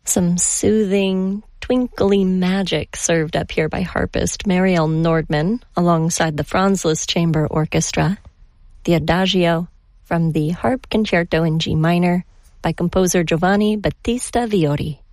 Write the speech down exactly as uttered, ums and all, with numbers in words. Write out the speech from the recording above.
Some soothing, twinkly magic served up here by harpist Marielle Nordman alongside the Franz Liszt Chamber Orchestra. The Adagio from the Harp Concerto in G minor by composer Giovanni Battista Viori.